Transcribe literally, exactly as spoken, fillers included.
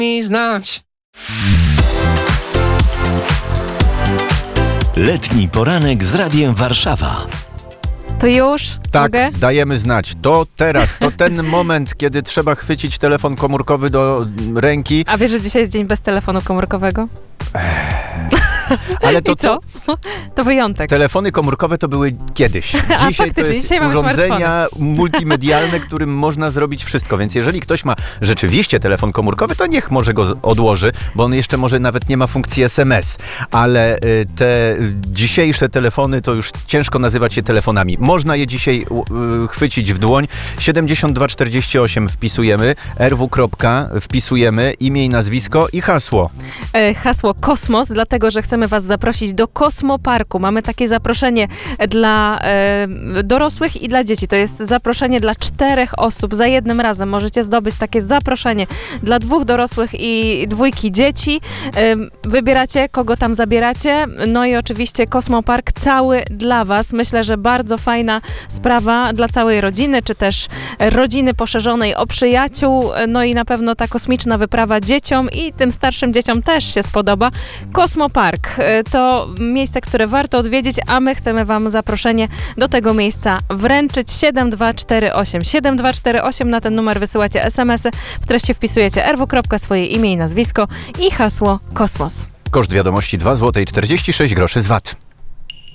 mi znać. Letni poranek z Radiem Warszawa. To już? Tak, Mogę? dajemy znać. To teraz, to ten moment, kiedy trzeba chwycić telefon komórkowy do ręki. A wiesz, że dzisiaj jest dzień bez telefonu komórkowego? Ale to I co? To wyjątek. Telefony komórkowe to były kiedyś. A, Dzisiaj faktycznie, to jest dzisiaj mamy urządzenia multimedialne, którym można zrobić wszystko. Więc jeżeli ktoś ma rzeczywiście telefon komórkowy, to niech może go z- odłoży, bo on jeszcze może nawet nie ma funkcji es em es. Ale y, te dzisiejsze telefony to już ciężko nazywać je telefonami. Można je dzisiaj y, chwycić w dłoń. siedemdziesiąt dwa czterdzieści osiem wpisujemy, er wu. Wpisujemy imię i nazwisko i hasło. E, Hasło Kosmos, dlatego, że chcemy was zaprosić do Kosmoparku. Mamy takie zaproszenie dla e, dorosłych i dla dzieci. To jest zaproszenie dla czterech osób za jednym razem. Możecie zdobyć takie zaproszenie dla dwóch dorosłych i dwójki dzieci. E, wybieracie, kogo tam zabieracie. No i oczywiście Kosmopark cały dla was. Myślę, że bardzo fajna sprawa dla całej rodziny, czy też rodziny poszerzonej o przyjaciół. No i na pewno ta kosmiczna wyprawa dzieciom i tym starszym dzieciom też się spodoba. Kosmopark to miejsce, które warto odwiedzić, a my chcemy wam zaproszenie do tego miejsca wręczyć. siedem dwa cztery osiem. siedem dwa cztery osiem, na ten numer wysyłacie es em esy, w treści wpisujecie er wu. swoje imię i nazwisko i hasło Kosmos. Koszt wiadomości dwa złote czterdzieści sześć groszy z vat.